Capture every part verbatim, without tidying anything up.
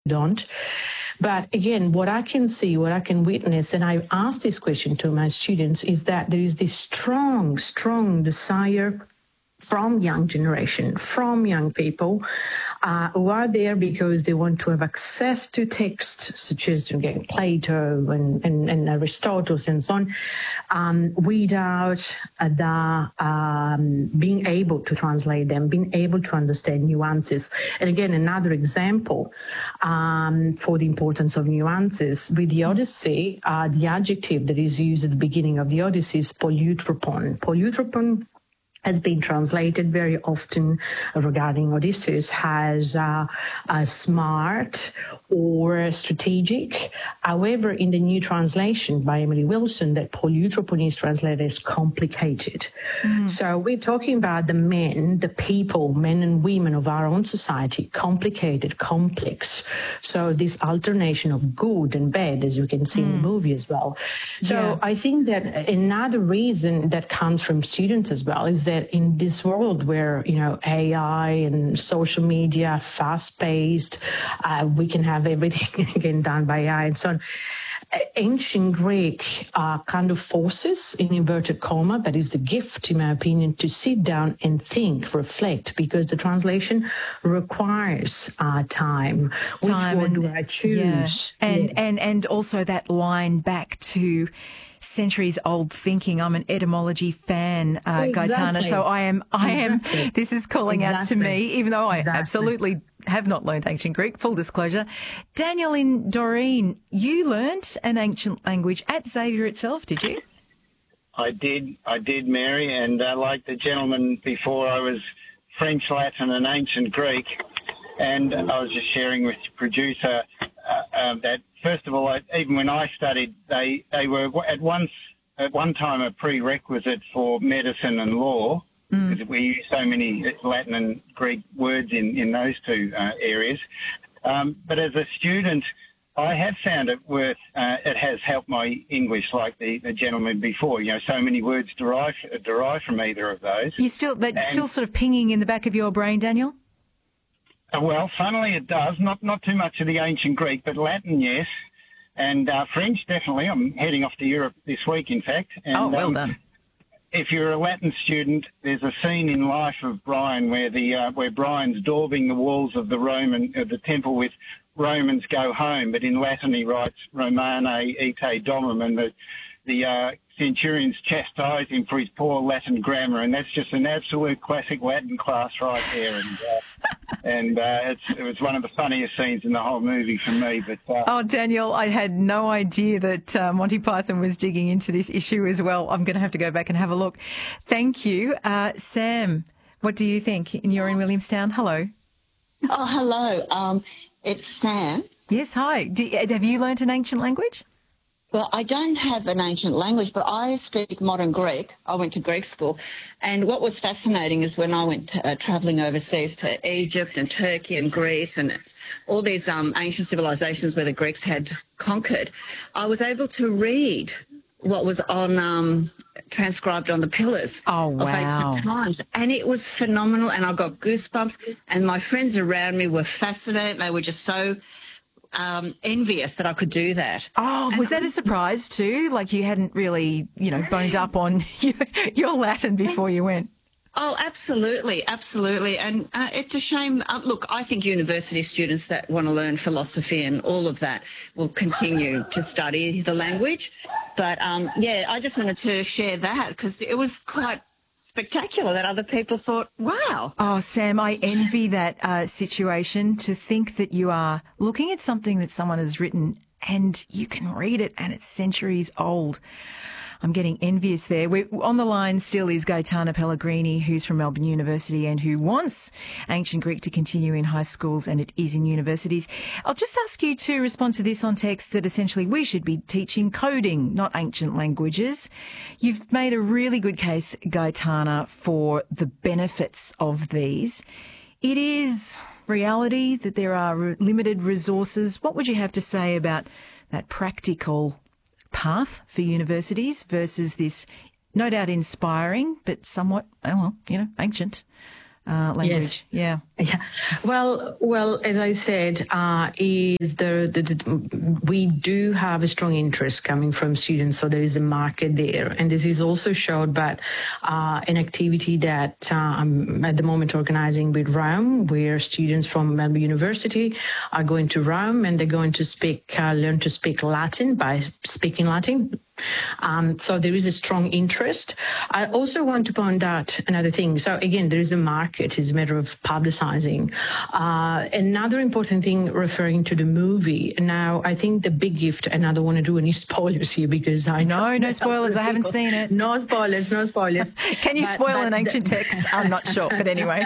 don't. But again, what I can see, what I can witness, and I ask this question to my students, is that there is this strong, strong desire from young generation, from young people uh, who are there because they want to have access to texts such as again, Plato and, and, and Aristotle and so on, um, without uh, the, um, being able to translate them, being able to understand nuances. And again, another example um, for the importance of nuances. With the Odyssey, uh, the adjective that is used at the beginning of the Odyssey is polyutropon. Polyutropon has been translated very often regarding Odysseus as uh, a smart or strategic. However, in the new translation by Emily Wilson, that polyutropon is translated as complicated. Mm-hmm. So we're talking about the men, the people, men and women of our own society, complicated, complex. So this alternation of good and bad, as you can see mm. in the movie as well. So yeah. I think that another reason that comes from students as well is that that in this world where, you know, A I and social media, fast-paced, uh, we can have everything again done by A I and so on. Ancient Greek uh, kind of forces, in inverted comma, that is the gift, in my opinion, to sit down and think, reflect, because the translation requires uh, time. time. Which one and, do I choose? Yeah. And, yeah. and, and also that line back to centuries old thinking. I'm an etymology fan, uh, exactly. Gaetana. So I am, I am, exactly. this is calling exactly. out to me, even though I exactly. absolutely have not learned ancient Greek, full disclosure. Daniel in Doreen, you learnt an ancient language at Xavier itself, did you? I did, I did, Mary, and uh, like the gentleman before, I was French, Latin and ancient Greek, and I was just sharing with the producer uh, uh, that first of all, I, even when I studied, they, they were at once at one time a prerequisite for medicine and law, because mm. we use so many Latin and Greek words in, in those two uh, areas. Um, but as a student, I have found it worth, uh, it has helped my English, like the, the gentleman before. You know, so many words derive, derive from either of those. You still, that's and, still sort of pinging in the back of your brain, Daniel? Uh, well, funnily it does. Not not too much of the ancient Greek, but Latin, yes. And uh, French, definitely. I'm heading off to Europe this week, in fact. And, oh, well um, done. If you're a Latin student, there's a scene in Life of Brian where the uh, where Brian's daubing the walls of the Roman uh, the temple with Romans go home, but in Latin he writes Romane ite domum, and the the uh, centurions chastise him for his poor Latin grammar, and that's just an absolute classic Latin class right there. And uh, and uh, it's, it was one of the funniest scenes in the whole movie for me. But uh, oh, Daniel, I had no idea that uh, Monty Python was digging into this issue as well. I'm going to have to go back and have a look. Thank you. Uh, Sam, what do you think? You're in Williamstown. Hello. Oh, hello. Um, it's Sam. Yes, hi. Do, have you learnt an ancient language? Well, I don't have an ancient language, but I speak modern Greek. I went to Greek school. And what was fascinating is when I went to, uh, travelling overseas to Egypt and Turkey and Greece and all these um, ancient civilizations where the Greeks had conquered, I was able to read what was on um, transcribed on the pillars oh, wow. of ancient times. And it was phenomenal, and I got goosebumps. And my friends around me were fascinated. They were just so Um, envious that I could do that. Oh, and was that a surprise too? Like you hadn't really, you know, boned up on your, your Latin before you went? Oh, absolutely, absolutely. And uh, it's a shame. Uh, look, I think university students that want to learn philosophy and all of that will continue to study the language. But, um, yeah, I just wanted to share that because it was quite spectacular that other people thought, wow. Oh, Sam, I envy that uh, situation, to think that you are looking at something that someone has written and you can read it and it's centuries old. I'm getting envious there. We're, on the line still is Gaetana Pellegrini, who's from Melbourne University and who wants ancient Greek to continue in high schools, and it is in universities. I'll just ask you to respond to this on text, that essentially we should be teaching coding, not ancient languages. You've made a really good case, Gaetana, for the benefits of these. It is reality that there are limited resources. What would you have to say about that practical path for universities versus this, no doubt inspiring, but somewhat, oh well, you know, ancient uh, language. Yes. Yeah. Yeah. Well, well, as I said, uh, is the, the, the we do have a strong interest coming from students, so there is a market there, and this is also showed by uh, an activity that uh, I'm at the moment organizing with Rome, where students from Melbourne University are going to Rome and they're going to speak, uh, learn to speak Latin by speaking Latin. Um, so there is a strong interest. I also want to point out another thing. So again, there is a market. It's a matter of publicizing. Uh, another important thing referring to the movie. Now, I think the big gift, and I don't want to do any spoilers here because I know. No, no spoilers. I haven't seen it. No spoilers, no spoilers. Can you but, spoil but an ancient the, text? I'm not sure, but anyway.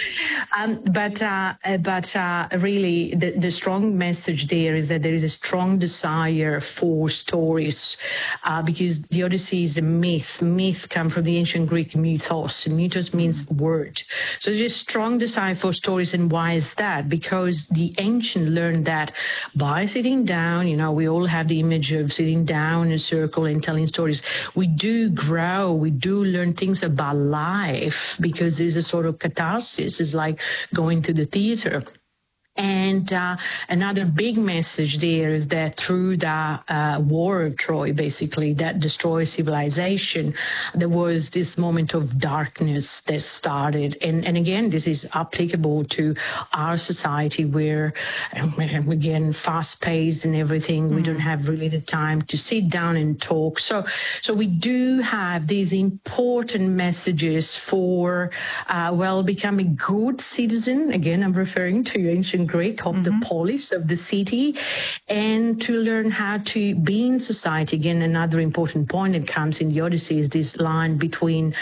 um, but uh, but uh, really, the, the strong message there is that there is a strong desire for stories. Uh, because the Odyssey is a myth. Myth come from the ancient Greek mythos. Mythos means word. So there's a strong desire for stories. And why is that? Because the ancient learned that by sitting down, you know, we all have the image of sitting down in a circle and telling stories. We do grow. We do learn things about life because there's a sort of catharsis. It's like going to the theater. And uh, another big message there is that through the uh, war of Troy, basically, that destroyed civilization, there was this moment of darkness that started. And, and again, this is applicable to our society where, again, fast-paced and everything, mm. we don't have really the time to sit down and talk. So, so we do have these important messages for, uh, well, becoming a good citizen. Again, I'm referring to ancient Greek of mm-hmm. the polis of the city, and to learn how to be in society. Again, another important point that comes in the Odyssey is this line between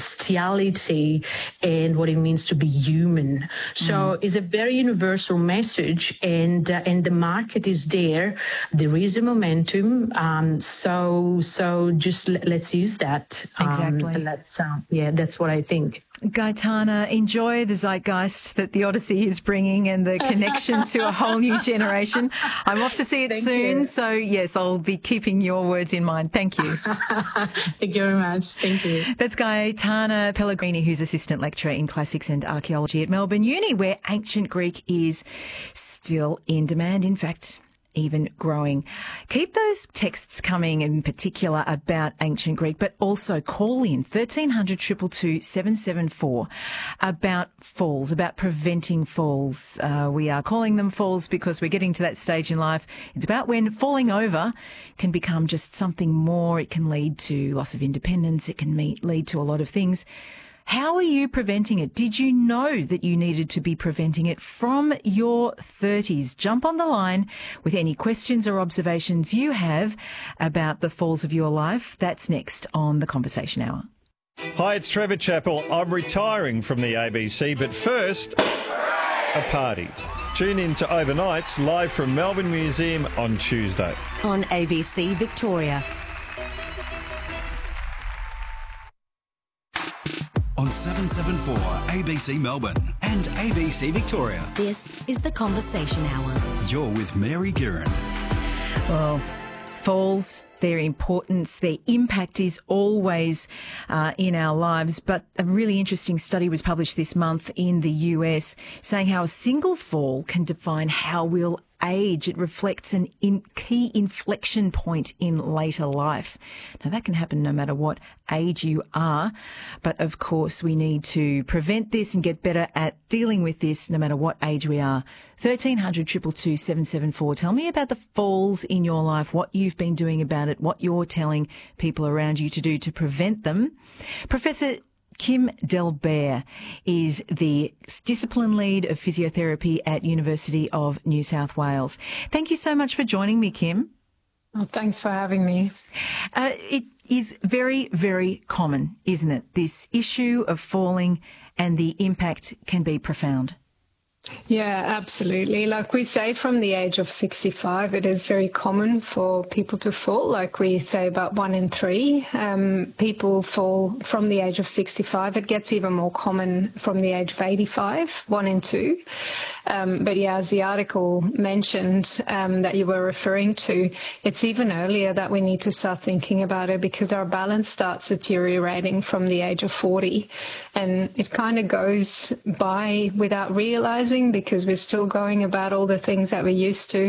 bestiality and what it means to be human. So mm-hmm. it's a very universal message, and uh, and the market is there. There is a momentum. Um, so so just l- let's use that. Um, exactly. Let's uh, yeah, that's what I think. Gaetana, enjoy the zeitgeist that the Odyssey is bringing and the connection to a whole new generation. I'm off to see it Thank soon. You. So, yes, I'll be keeping your words in mind. Thank you. Thank you very much. Thank you. That's Gaetana Pellegrini, who's Assistant Lecturer in Classics and Archaeology at Melbourne Uni, where ancient Greek is still in demand. In fact, even growing. Keep those texts coming, in particular about ancient Greek, but also call in thirteen hundred, two two two, seven seven four about falls, about preventing falls. Uh, we are calling them falls because we're getting to that stage in life. It's about when falling over can become just something more. It can lead to loss of independence. It can meet, lead to a lot of things. How are you preventing it? Did you know that you needed to be preventing it from your thirties? Jump on the line with any questions or observations you have about the falls of your life. That's next on The Conversation Hour. Hi, it's Trevor Chappell. I'm retiring from the A B C, but first, a party. Tune in to Overnights live from Melbourne Museum on Tuesday. On A B C Victoria. On seven seven four A B C Melbourne and A B C Victoria. This is The Conversation Hour. You're with Mary Guerin. Well, falls, their importance, their impact is always uh, in our lives. But a really interesting study was published this month in the U S saying how a single fall can define how we'll age. It reflects an in key inflection point in later life. Now, that can happen no matter what age you are. But of course, we need to prevent this and get better at dealing with this no matter what age we are. thirteen hundred, two two two, seven seven four. Tell me about the falls in your life, what you've been doing about it, what you're telling people around you to do to prevent them. Professor Kim Delbert is the discipline lead of physiotherapy at University of New South Wales. Thank you so much for joining me, Kim. Oh, thanks for having me. Uh, it is very, very common, isn't it? This issue of falling, and the impact can be profound. Yeah, absolutely. Like we say, from the age of sixty-five, it is very common for people to fall. Like we say, about one in three um, people fall from the age of sixty-five. It gets even more common from the age of eighty-five, one in two. Um, but yeah, as the article mentioned um, that you were referring to, it's even earlier that we need to start thinking about it, because our balance starts deteriorating from the age of forty. And it kind of goes by without realizing, because we're still going about all the things that we used to.